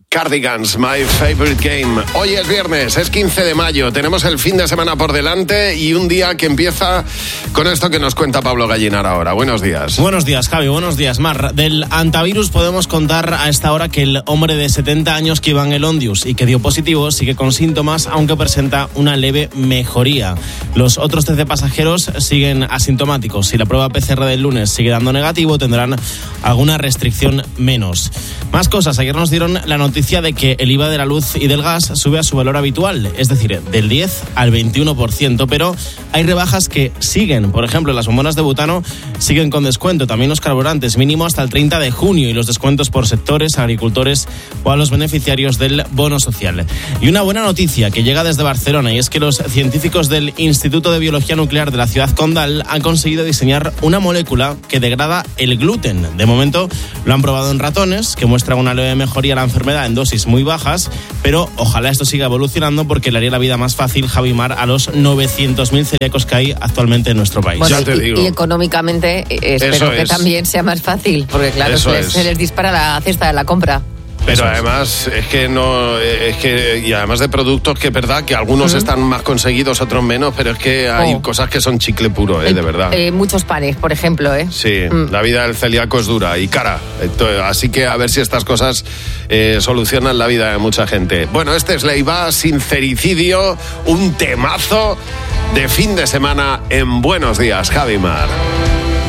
Cardigans, My Favorite Game. Hoy es viernes, es 15 de mayo, tenemos el fin de semana por delante y un día que empieza con esto que nos cuenta Pablo Gallinar ahora. Buenos días. Buenos días, Javi, buenos días, Mar. Del antivirus podemos contar a esta hora que el hombre de 70 años que iba en el Ondius y que dio positivo sigue con síntomas, aunque presenta una leve mejoría. Los otros 13 pasajeros siguen asintomáticos. Si la prueba PCR del lunes sigue dando negativo, tendrán alguna restricción menos. Más cosas, ayer nos dieron la noticia de que el IVA de la luz y del gas sube a su valor habitual, es decir, del 10 al 21%, pero hay rebajas que siguen. Por ejemplo, las bombonas de butano siguen con descuento, también los carburantes, mínimo hasta el 30 de junio, y los descuentos por sectores, agricultores o a los beneficiarios del bono social. Y una buena noticia que llega desde Barcelona, y es que los científicos del Instituto de Biología Nuclear de la ciudad condal han conseguido diseñar una molécula que degrada el gluten. De momento lo han probado en ratones, que muestran una leve mejoría a la enfermedad en dosis muy bajas, pero ojalá esto siga evolucionando porque le haría la vida más fácil, Javi Mar, a los 900.000 celíacos que hay actualmente en nuestro país. Bueno, ya te digo. Y económicamente espero que también sea más fácil, porque claro, se les dispara la cesta de la compra. Pero además y además de productos que es verdad que algunos están más conseguidos, otros menos, pero es que hay cosas que son chicle puro, de verdad. Muchos panes, por ejemplo, Sí, la vida del celíaco es dura y cara. Así que a ver si estas cosas solucionan la vida de mucha gente. Bueno, este es Leiva, Sincericidio, un temazo de fin de semana en Buenos Días, Javi Mar.